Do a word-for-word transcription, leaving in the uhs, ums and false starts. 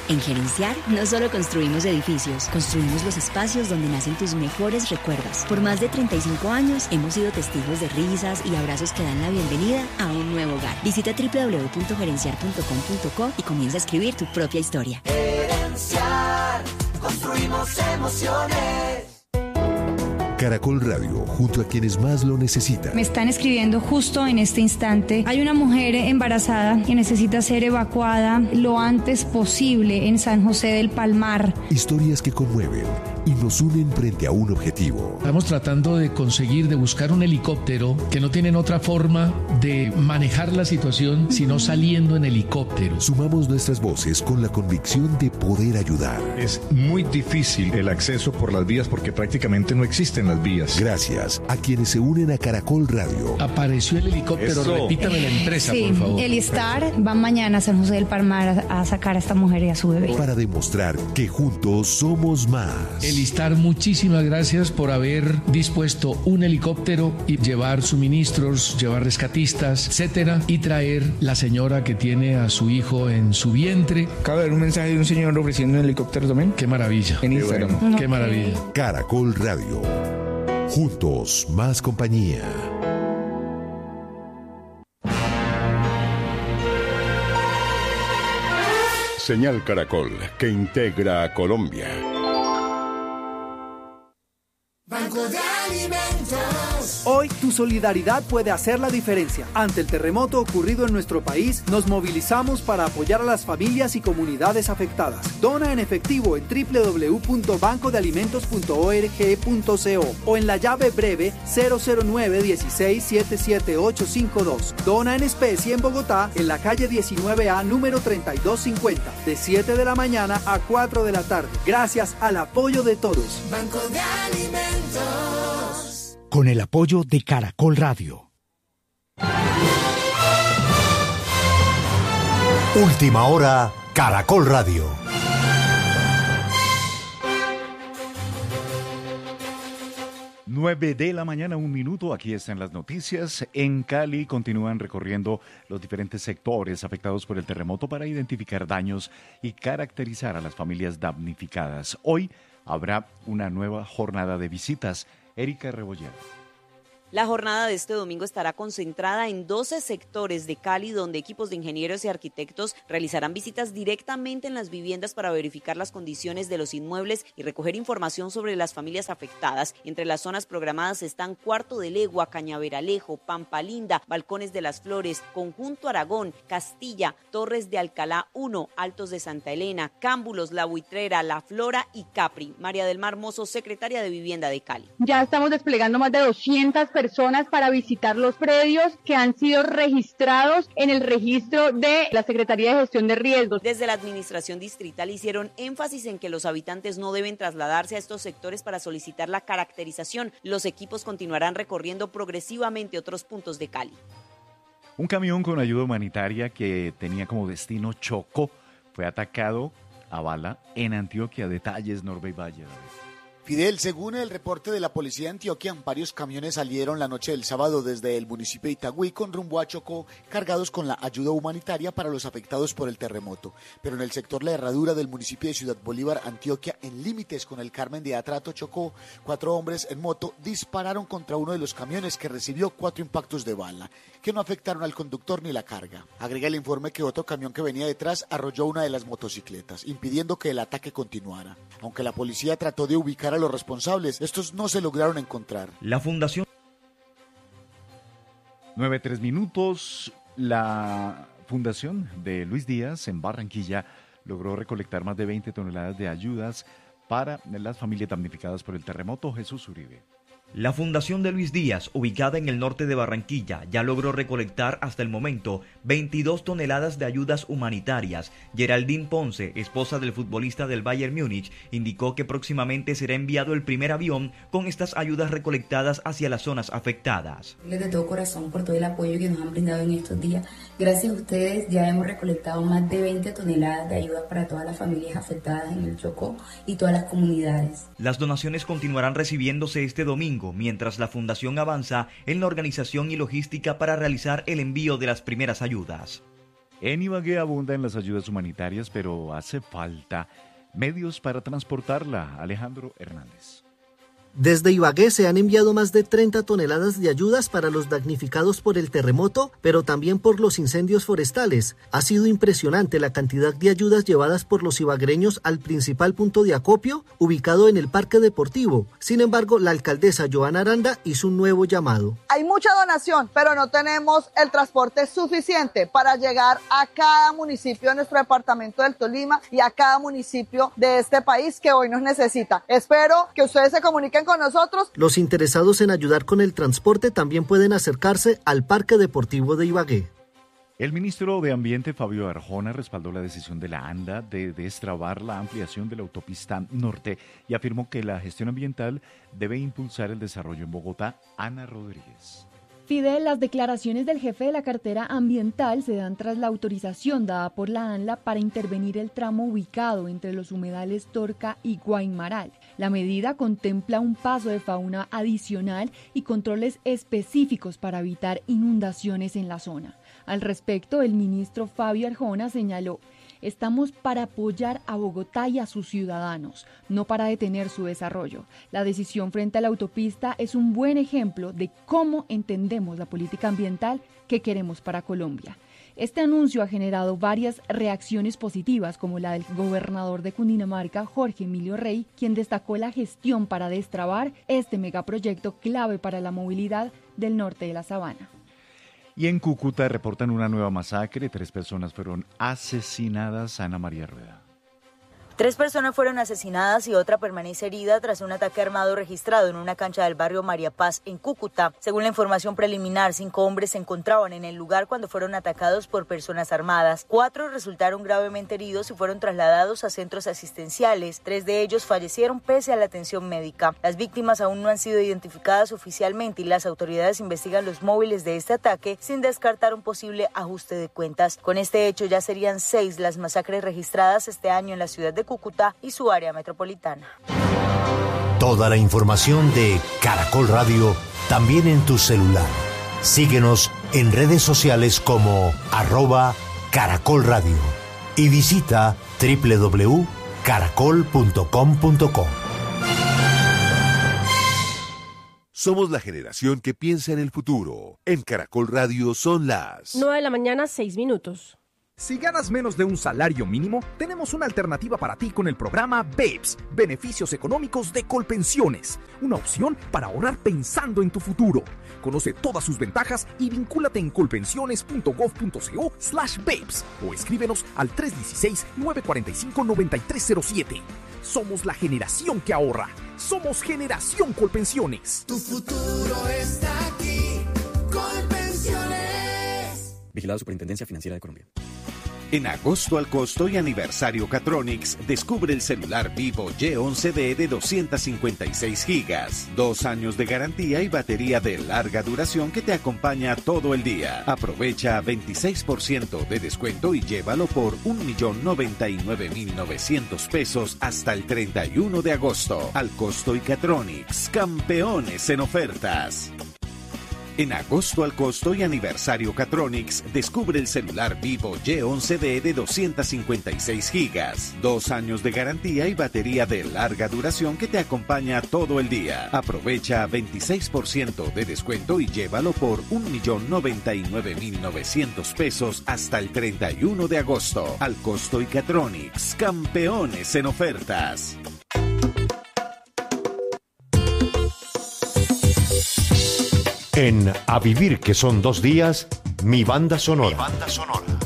En Gerenciar, no solo construimos edificios, construimos los espacios donde nacen tus mejores recuerdos. Por más de treinta y cinco años, hemos sido testigos de risas y abrazos que dan la bienvenida a un nuevo hogar. Visita doble u doble u doble u punto gerenciar punto com punto co y comienza a escribir tu propia historia. Gerenciar, construimos emociones. Caracol Radio, junto a quienes más lo necesitan. Me están escribiendo justo en este instante. Hay una mujer embarazada que necesita ser evacuada lo antes posible en San José del Palmar. Historias que conmueven y nos unen frente a un objetivo. Estamos tratando de conseguir, de buscar un helicóptero que no tienen otra forma de manejar la situación sino saliendo en helicóptero. Sumamos nuestras voces con la convicción de poder ayudar. Es muy difícil el acceso por las vías porque prácticamente no existen las vías. Gracias a quienes se unen a Caracol Radio. Apareció el helicóptero, Eso. repítame la empresa, sí, por favor. El Star va mañana a San José del Palmar a, a sacar a esta mujer y a su bebé. Para demostrar que juntos somos más. El Star, muchísimas gracias por haber dispuesto un helicóptero y llevar suministros, llevar rescatistas, etcétera, y traer la señora que tiene a su hijo en su vientre. Acaba de ver un mensaje de un señor ofreciendo un helicóptero también. Qué maravilla. En Instagram. Qué, bueno. Qué maravilla. Caracol Radio. Juntos, más compañía. Señal Caracol, que integra a Colombia. Banco de Alimentos. Hoy tu solidaridad puede hacer la diferencia. Ante el terremoto ocurrido en nuestro país, nos movilizamos para apoyar a las familias y comunidades afectadas. Dona en efectivo en doble u doble u doble u punto banco de alimentos punto org punto co o en la llave breve cero cero nueve dieciséis setenta y siete ochocientos cincuenta y dos. Dona en especie en Bogotá, en la calle diecinueve A, número treinta y dos cincuenta, de siete de la mañana a cuatro de la tarde. Gracias al apoyo de todos. Banco de Alimentos. Con el apoyo de Caracol Radio. Última hora, Caracol Radio. nueve de la mañana, un minuto, aquí están las noticias. En Cali continúan recorriendo los diferentes sectores afectados por el terremoto para identificar daños y caracterizar a las familias damnificadas. Hoy habrá una nueva jornada de visitas. Erika Rebolledo. La jornada de este domingo estará concentrada en doce sectores de Cali, donde equipos de ingenieros y arquitectos realizarán visitas directamente en las viviendas para verificar las condiciones de los inmuebles y recoger información sobre las familias afectadas. Entre las zonas programadas están Cuarto de Legua, Cañaveralejo, Pampa Linda, Balcones de las Flores, Conjunto Aragón, Castilla, Torres de Alcalá uno, Altos de Santa Elena, Cámbulos, La Buitrera, La Flora y Capri. María del Mar Mozo, secretaria de Vivienda de Cali. Ya estamos desplegando más de doscientas personas para visitar los predios que han sido registrados en el registro de la Secretaría de Gestión de Riesgos. Desde la administración distrital hicieron énfasis en que los habitantes no deben trasladarse a estos sectores para solicitar la caracterización. Los equipos continuarán recorriendo progresivamente otros puntos de Cali. Un camión con ayuda humanitaria que tenía como destino Chocó fue atacado a bala en Antioquia. Detalles, Norbey Valle. Fidel, según el reporte de la policía de Antioquia, varios camiones salieron la noche del sábado desde el municipio de Itagüí con rumbo a Chocó, cargados con la ayuda humanitaria para los afectados por el terremoto. Pero en el sector La Herradura del municipio de Ciudad Bolívar, Antioquia, en límites con el Carmen de Atrato, Chocó, cuatro hombres en moto dispararon contra uno de los camiones que recibió cuatro impactos de bala, que no afectaron al conductor ni la carga. Agrega el informe que otro camión que venía detrás arrolló una de las motocicletas, impidiendo que el ataque continuara. Aunque la policía trató de ubicar a los responsables, estos no se lograron encontrar. La fundación... nueve tres minutos. La fundación de Luis Díaz en Barranquilla logró recolectar más de veinte toneladas de ayudas para las familias damnificadas por el terremoto. Jesús Uribe. La Fundación de Luis Díaz, ubicada en el norte de Barranquilla, ya logró recolectar hasta el momento veintidós toneladas de ayudas humanitarias. Geraldine Ponce, esposa del futbolista del Bayern Múnich, indicó que próximamente será enviado el primer avión con estas ayudas recolectadas hacia las zonas afectadas. De todo corazón por todo el apoyo que nos han brindado en estos días. Gracias a ustedes ya hemos recolectado más de veinte toneladas de ayudas para todas las familias afectadas en el Chocó y todas las comunidades. Las donaciones continuarán recibiéndose este domingo, mientras la Fundación avanza en la organización y logística para realizar el envío de las primeras ayudas. En Ibagué abundan las ayudas humanitarias, pero hace falta medios para transportarla. Alejandro Hernández. Desde Ibagué se han enviado más de treinta toneladas de ayudas para los damnificados por el terremoto, pero también por los incendios forestales. Ha sido impresionante la cantidad de ayudas llevadas por los ibaguereños al principal punto de acopio, ubicado en el Parque Deportivo. Sin embargo, la alcaldesa Joana Aranda hizo un nuevo llamado. Hay mucha donación, pero no tenemos el transporte suficiente para llegar a cada municipio de nuestro departamento del Tolima y a cada municipio de este país que hoy nos necesita. Espero que ustedes se comuniquen con nosotros. Los interesados en ayudar con el transporte también pueden acercarse al Parque Deportivo de Ibagué. El ministro de Ambiente, Fabio Arjona, respaldó la decisión de la ANDA de destrabar la ampliación de la autopista norte y afirmó que la gestión ambiental debe impulsar el desarrollo en Bogotá. Ana Rodríguez. Fidel, las declaraciones del jefe de la cartera ambiental se dan tras la autorización dada por la ANLA para intervenir el tramo ubicado entre los humedales Torca y Guaymaral. La medida contempla un paso de fauna adicional y controles específicos para evitar inundaciones en la zona. Al respecto, el ministro Fabio Arjona señaló: estamos para apoyar a Bogotá y a sus ciudadanos, no para detener su desarrollo. La decisión frente a la autopista es un buen ejemplo de cómo entendemos la política ambiental que queremos para Colombia. Este anuncio ha generado varias reacciones positivas, como la del gobernador de Cundinamarca, Jorge Emilio Rey, quien destacó la gestión para destrabar este megaproyecto clave para la movilidad del norte de la Sabana. Y en Cúcuta reportan una nueva masacre. Tres personas fueron asesinadas. Ana María Rueda. Tres personas fueron asesinadas y otra permanece herida tras un ataque armado registrado en una cancha del barrio María Paz, en Cúcuta. Según la información preliminar, cinco hombres se encontraban en el lugar cuando fueron atacados por personas armadas. Cuatro resultaron gravemente heridos y fueron trasladados a centros asistenciales. Tres de ellos fallecieron pese a la atención médica. Las víctimas aún no han sido identificadas oficialmente y las autoridades investigan los móviles de este ataque sin descartar un posible ajuste de cuentas. Con este hecho ya serían seis las masacres registradas este año en la ciudad de Cúcuta y su área metropolitana. Toda la información de Caracol Radio también en tu celular. Síguenos en redes sociales como arroba Caracol Radio y visita doble u doble u doble u punto caracol punto com punto co. Somos la generación que piensa en el futuro. En Caracol Radio son las nueve de la mañana, seis minutos. Si ganas menos de un salario mínimo, tenemos una alternativa para ti con el programa B E P S, Beneficios Económicos de Colpensiones. Una opción para ahorrar pensando en tu futuro. Conoce todas sus ventajas y vincúlate en colpensiones punto gov punto co slash B E P S o escríbenos al tres uno seis, nueve cuatro cinco, nueve tres cero siete. Somos la generación que ahorra. Somos Generación Colpensiones. Tu futuro está aquí. Colpensiones. Vigilado Superintendencia Financiera de Colombia. En agosto al costo y aniversario Catronics, descubre el celular Vivo Y once D de doscientos cincuenta y seis gigas, dos años de garantía y batería de larga duración que te acompaña todo el día. Aprovecha veintiséis por ciento de descuento y llévalo por un millón noventa y nueve mil novecientos pesos hasta el treinta y uno de agosto. Al costo y Catronics, campeones en ofertas. En agosto al costo y aniversario Catronics, descubre el celular Vivo Y once D de doscientos cincuenta y seis gigas, dos años de garantía y batería de larga duración que te acompaña todo el día. Aprovecha veintiséis por ciento de descuento y llévalo por un millón noventa y nueve mil novecientos pesos hasta el treinta y uno de agosto. Al costo y Catronics, campeones en ofertas. En A Vivir que son dos días, mi banda sonora. Mi banda sonora.